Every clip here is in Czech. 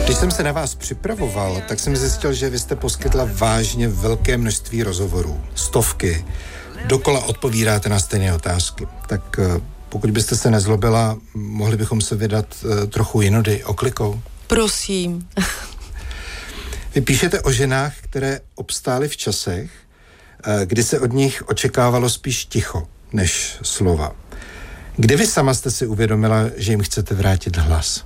Když jsem se na vás připravoval, tak jsem zjistil, že vy jste poskytla vážně velké množství rozhovorů. Stovky. Dokola odpovídáte na stejné otázky. Tak pokud byste se nezlobila, mohli bychom se vydat trochu jinudy oklikou. Prosím. Vy píšete o ženách, které obstály v časech, kdy se od nich očekávalo spíš ticho než slova. Kdy vy sama jste si uvědomila, že jim chcete vrátit hlas?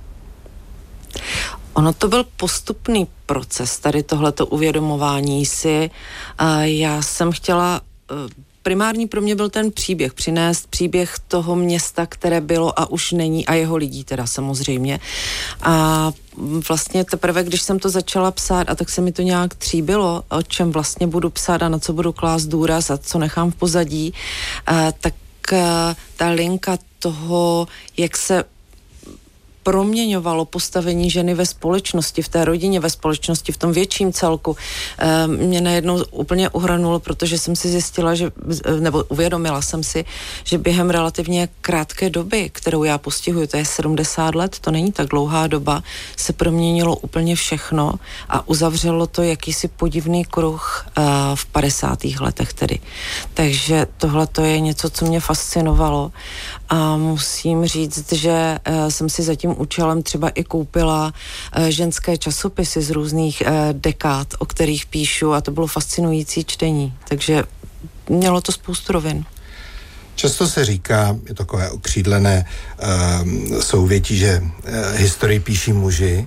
Ono to byl postupný proces, tady tohleto uvědomování si. Já jsem chtěla, primární pro mě byl ten příběh, přinést příběh toho města, které bylo a už není, a jeho lidí teda samozřejmě. A vlastně teprve, když jsem to začala psát, a tak se mi to nějak tříbilo, o čem vlastně budu psát a na co budu klást důraz a co nechám v pozadí, tak ta linka toho, jak se proměňovalo postavení ženy ve společnosti, v té rodině, ve společnosti, v tom větším celku, mě najednou úplně uhranulo, protože jsem si zjistila, nebo uvědomila jsem si, že během relativně krátké doby, kterou já postihuji, to je 70 let, to není tak dlouhá doba, se proměnilo úplně všechno a uzavřelo to jakýsi podivný kruh v 50. letech tedy. Takže tohle to je něco, co mě fascinovalo a musím říct, že jsem si zatím účelem třeba i koupila ženské časopisy z různých dekád, o kterých píšu, a to bylo fascinující čtení. Takže mělo to spoustu rovin. Často se říká, je takové okřídlené souvětí, že historii píší muži.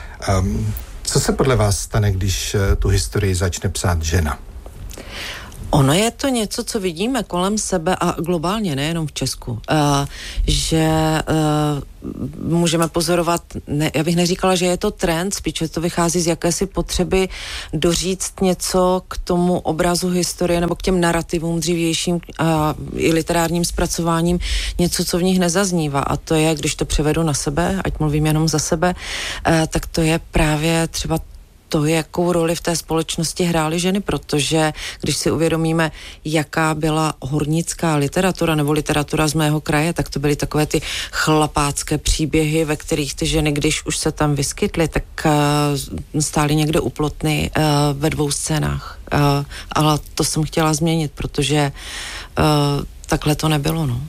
Co se podle vás stane, když tu historii začne psát žena? Ono je to něco, co vidíme kolem sebe a globálně, nejenom v Česku, že můžeme pozorovat, já bych neříkala, že je to trend, spíš to vychází z jakési potřeby doříct něco k tomu obrazu historie nebo k těm narrativům dřívějším i literárním zpracováním, něco, co v nich nezaznívá, a to je, když to převedu na sebe, ať mluvím jenom za sebe, tak to je právě třeba to, jakou roli v té společnosti hrály ženy, protože když si uvědomíme, jaká byla hornická literatura nebo literatura z mého kraje, tak to byly takové ty chlapácké příběhy, ve kterých ty ženy, když už se tam vyskytly, tak stály někde u plotny ve 2 scénách. Ale to jsem chtěla změnit, protože takhle to nebylo, no.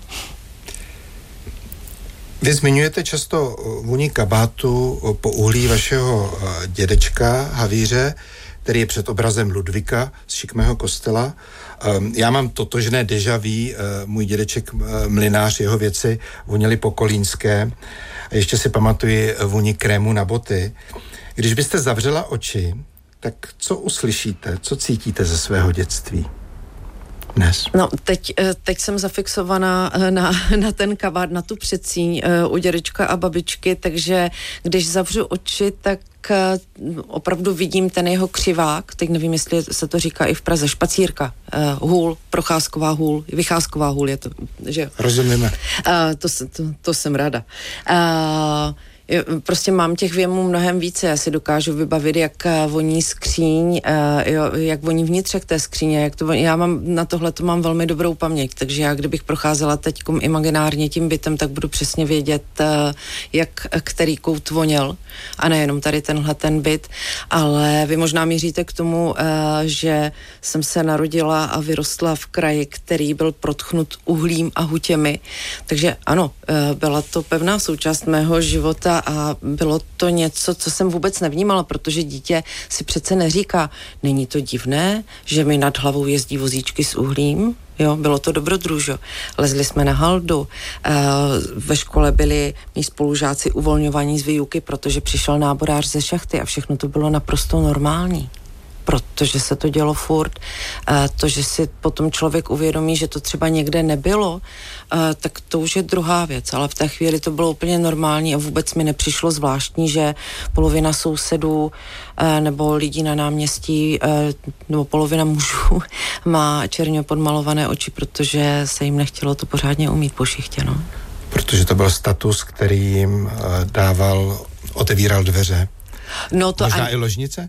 Vy zmiňujete často vůni kabátu po uhlí vašeho dědečka Havíře, který je před obrazem Ludvíka z šikmého kostela. Já mám totožné déjà vu, můj dědeček mlynář, jeho věci voněly po kolínské. A ještě si pamatuji vůni krému na boty. Když byste zavřela oči, tak co uslyšíte, co cítíte ze svého dětství dnes? No, teď jsem zafixovaná na ten kabát, na tu předsíň u dědečka a babičky, takže když zavřu oči, tak opravdu vidím ten jeho křivák, teď nevím, jestli se to říká i v Praze, špacírka, hůl, procházková hůl, vycházková hůl je to, že? Rozumíme. To jsem ráda. Prostě mám těch věmů mnohem více, já si dokážu vybavit, jak voní skříň, jak voní vnitřek té skříně, já na tohle to mám velmi dobrou paměť, takže já kdybych procházela teďkom imaginárně tím bytem, tak budu přesně vědět, jak který kout voněl, a nejenom tady ten byt, ale vy možná míříte k tomu, že jsem se narodila a vyrostla v kraji, který byl protchnut uhlím a hutěmi, takže ano, byla to pevná součást mého života a bylo to něco, co jsem vůbec nevnímala, protože dítě si přece neříká, není to divné, že mi nad hlavou jezdí vozíčky s uhlím, jo, bylo to dobrodružo. Lezli jsme na haldu, ve škole byli mí spolužáci uvolňovaní z výuky, protože přišel náborář ze šachty a všechno to bylo naprosto normální. Protože se to dělo furt, to, že si potom člověk uvědomí, že to třeba někde nebylo, tak to už je druhá věc, ale v té chvíli to bylo úplně normální a vůbec mi nepřišlo zvláštní, že polovina sousedů nebo lidí na náměstí nebo polovina mužů má černě podmalované oči, protože se jim nechtělo to pořádně umýt po šichtě, no. Protože to byl status, který jim otevíral dveře. No to možná i ložnice?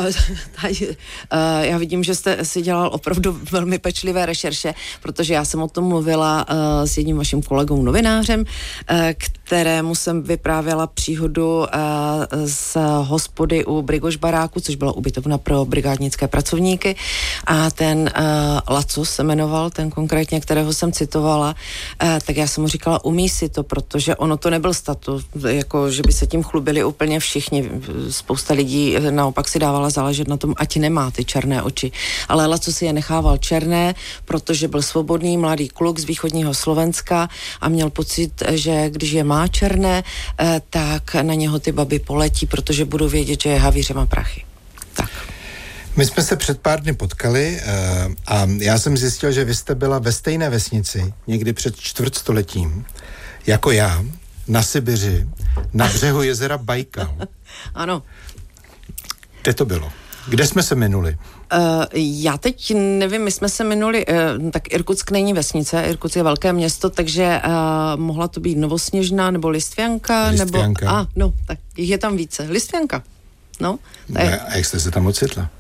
Já vidím, že jste si dělal opravdu velmi pečlivé rešerše, protože já jsem o tom mluvila s jedním vaším kolegou novinářem, kterému jsem vyprávěla příhodu z hospody u Brigoš baráku, což byla ubytovna pro brigádnické pracovníky, a ten Laco se jmenoval, ten konkrétně, kterého jsem citovala, tak já jsem mu říkala, umí si to, protože ono to nebyl status, jako že by se tím chlubili úplně všichni. Spousta lidí naopak si dávala záležet na tom, ať nemá ty černé oči. Ale Laco si je nechával černé, protože byl svobodný mladý kluk z východního Slovenska a měl pocit, že když je má černé, tak na něho ty baby poletí, protože budou vědět, že je havířem a prachy. Tak. My jsme se před pár dny potkali a já jsem zjistil, že vy jste byla ve stejné vesnici někdy před čtvrtstoletím jako já, na Sibiři, na břehu jezera Bajkal. Ano. Kde to bylo? Kde jsme se minuli? Já teď nevím, my jsme se minuli, tak Irkutsk není vesnice, Irkutsk je velké město, takže mohla to být Novosněžná nebo Listvjanka, nebo... no, tak jich je tam více. Listvjanka, no. A jak jste se tam ocitla?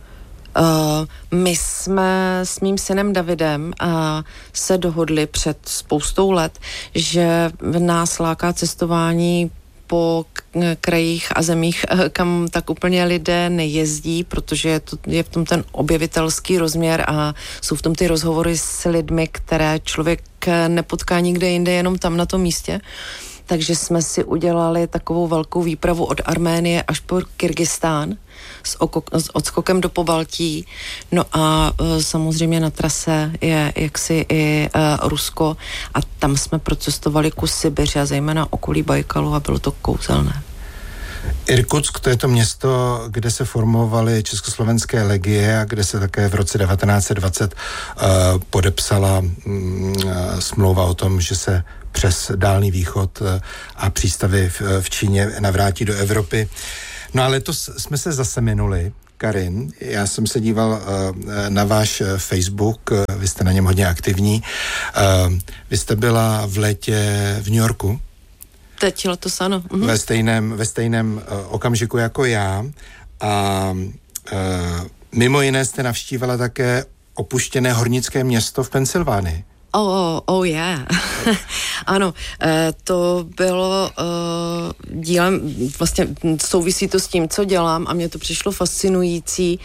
My jsme s mým synem Davidem se dohodli před spoustou let, že nás láká cestování po krajích a zemích, kam tak úplně lidé nejezdí, protože je v tom ten objevitelský rozměr a jsou v tom ty rozhovory s lidmi, které člověk nepotká nikde jinde, jenom tam na tom místě. Takže jsme si udělali takovou velkou výpravu od Arménie až po Kyrgyzstán s odskokem do Pobaltí. No a samozřejmě na trase je jaksi i Rusko a tam jsme procestovali kus Sibiře a zejména okolí Bajkalu a bylo to kouzelné. Irkutsk, to je to město, kde se formovaly československé legie a kde se také v roce 1920 podepsala smlouva o tom, že se přes Dálný východ a přístavy v Číně navrátí do Evropy. No a letos jsme se zase minuli, Karin. Já jsem se díval na váš Facebook, vy jste na něm hodně aktivní. Vy jste byla v létě v New Yorku. Teď letos ano. Ve stejném okamžiku jako já. A mimo jiné jste navštívila také opuštěné hornické město v Pensylvánii. Oh yeah. Ano, to bylo dílem, vlastně souvisí to s tím, co dělám a mně to přišlo fascinující,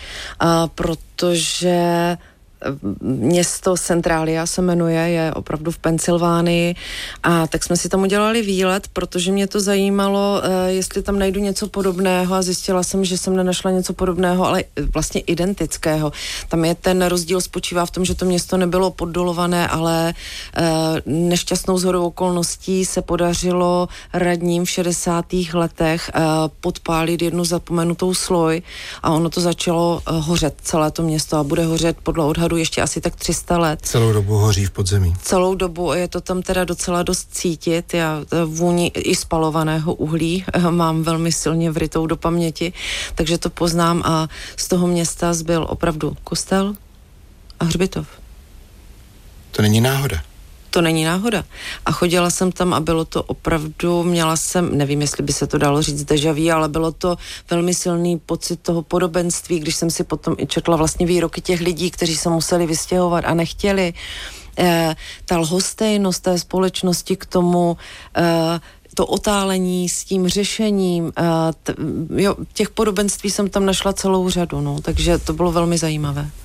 protože město Centralia se jmenuje, je opravdu v Pensylvánii a tak jsme si tam udělali výlet, protože mě to zajímalo, jestli tam najdu něco podobného a zjistila jsem, že jsem nenašla něco podobného, ale vlastně identického. Tam je ten rozdíl spočívá v tom, že to město nebylo poddolované, ale nešťastnou shodou okolností se podařilo radním v 60. letech podpálit jednu zapomenutou sloj a ono to začalo hořet, celé to město a bude hořet podle odhadu ještě asi tak 300 let. Celou dobu hoří v podzemí. Celou dobu je to tam teda docela dost cítit. Já vůni i spalovaného uhlí mám velmi silně vrytou do paměti, takže to poznám a z toho města zbyl opravdu kostel a hřbitov. To není náhoda. To není náhoda. A chodila jsem tam a bylo to opravdu, měla jsem, nevím, jestli by se to dalo říct déjà vu, ale bylo to velmi silný pocit toho podobenství, když jsem si potom i četla vlastně výroky těch lidí, kteří se museli vystěhovat a nechtěli. Ta lhostejnost té společnosti k tomu, to otálení s tím řešením, těch podobenství jsem tam našla celou řadu, no, takže to bylo velmi zajímavé.